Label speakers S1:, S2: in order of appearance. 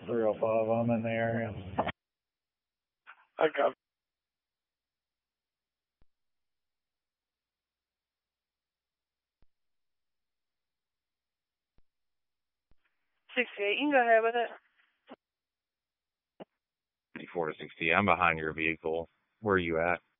S1: 305. I'm in the area.
S2: I got
S3: 68. You can go ahead with it.
S4: 54 to 60. I'm behind your vehicle. Where are you at?